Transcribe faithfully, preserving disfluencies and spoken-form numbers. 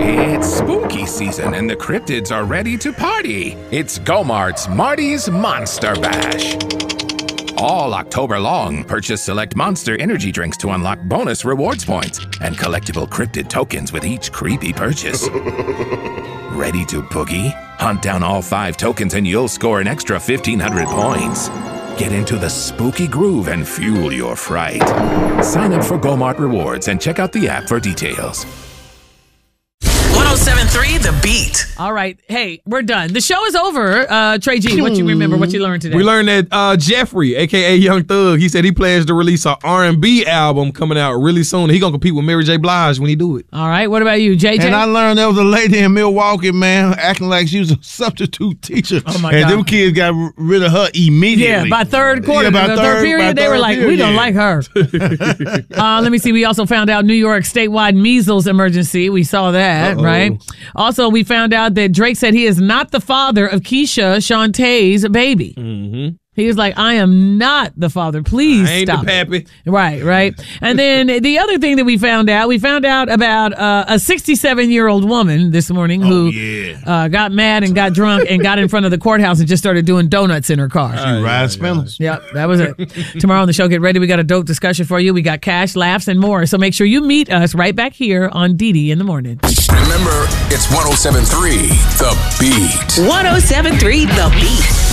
It's spooky season and the cryptids are ready to party. It's Go-Mart's Marty's Monster Bash. All October long, purchase select Monster energy drinks to unlock bonus rewards points and collectible cryptid tokens with each creepy purchase. Ready to boogie? Hunt down all five tokens and you'll score an extra fifteen hundred points. Get into the spooky groove and fuel your fright. Sign up for Go-Mart Rewards and check out the app for details. one oh seven point three The Beat. All right. Hey, we're done. The show is over. Uh, Trey G, what you remember, what you learned today? We learned that uh, Jeffrey, a k a. Young Thug, he said he plans to release an R and B album coming out really soon. He going to compete with Mary J. Blige when he do it. All right. What about you, J J? And I learned there was a lady in Milwaukee, man, acting like she was a substitute teacher. Oh, my and God. them kids got rid of her immediately. Yeah, by third quarter, Yeah, by the third- third period, by they were third like, we period. don't like her. uh, let me see. We also found out New York statewide measles emergency. We saw that, Uh-oh. right? Also, we found out that Drake said he is not the father of Keisha Shantae's baby. Mm-hmm. He was like, I am not the father. Please I ain't stop. the pappy. Right, right. And then the other thing that we found out, we found out about uh, a sixty-seven-year-old woman this morning who Oh, yeah. uh, got mad and got drunk and got in front of the courthouse and just started doing donuts in her car. She riding spinners. Yep, that was it. Tomorrow on the show, get ready. We got a dope discussion for you. We got cash, laughs, and more. So make sure you meet us right back here on D D in the morning. Remember, it's one oh seven point three The Beat. one oh seven point three The Beat.